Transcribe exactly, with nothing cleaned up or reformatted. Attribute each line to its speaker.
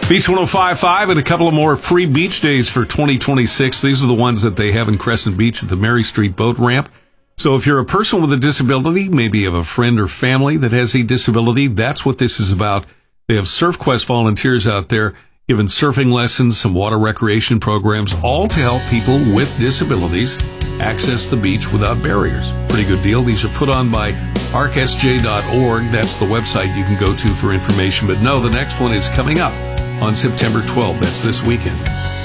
Speaker 1: Beach one oh five point five and a couple of more free beach days for twenty twenty-six. These are the ones that they have in Crescent Beach at the Mary Street Boat Ramp. So if you're a person with a disability, maybe you have a friend or family that has a disability, that's what this is about. They have SurfQuest volunteers out there giving surfing lessons, some water recreation programs, all to help people with disabilities access the beach without barriers. Pretty good deal. These are put on by arc s j dot org. That's the website you can go to for information. But no, the next one is coming up on September twelfth. That's this weekend.